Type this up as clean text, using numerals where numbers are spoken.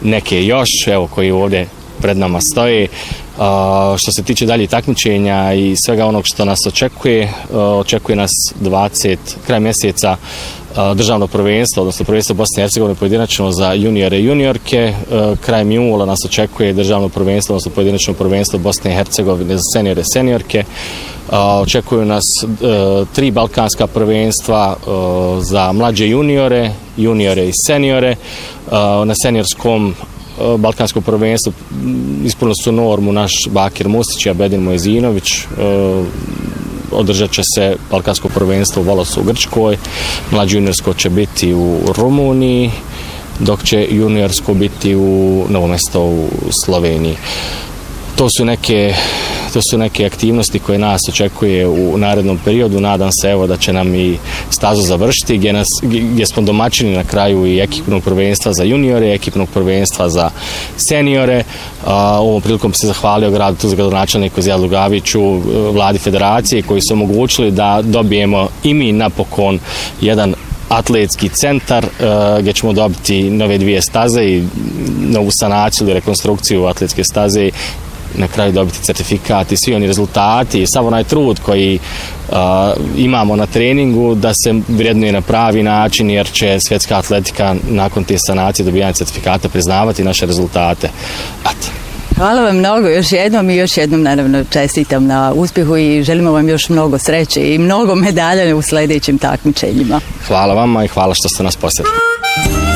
neke još, evo, koji ovdje pred nama stoje. Što se tiče dalje takmičenja i svega onog što nas očekuje nas kraj mjeseca državno prvenstvo, odnosno prvenstvo Bosne i Hercegovine pojedinačno za juniore i juniorke. Krajem jula nas očekuje državno prvenstvo, odnosno pojedinačno prvenstvo Bosne i Hercegovine za seniore i seniorke. Očekuju nas 3 balkanska prvenstva za mlađe juniore i seniore. Na seniorskom balkanskom prvenstvu ispunili su normu naš Bakir Mustić i Abedin Mojezinović. Održat će se balkansko prvenstvo u Volosu u Grčkoj, mlađe juniorsko će biti u Rumuniji, dok će juniorsko biti u Novom Mestu u Sloveniji. To su neke aktivnosti koje nas očekuje u narednom periodu. Nadam se evo da će nam i stazu završiti gdje smo domaćini na kraju i ekipnog prvenstva za juniore, ekipnog prvenstva za seniore. Ovom prilikom bi se zahvalio gradu Tuzla, gradonačelniku Zijadu Gaviću, vladi federacije koji su omogućili da dobijemo i mi napokon jedan atletski centar gdje ćemo dobiti nove 2 staze i novu sanaciju ili rekonstrukciju atletske staze, na kraju dobiti certifikat i svi oni rezultati i sav onaj trud koji imamo na treningu da se vrednuje na pravi način, jer će svjetska atletika nakon te sanacije dobijanja certifikata priznavati naše rezultate. Hvala vam mnogo još jednom naravno čestitam na uspjehu i želimo vam još mnogo sreće i mnogo medalja u sljedećim takmičenjima. Hvala vama i hvala što ste nas posjetili.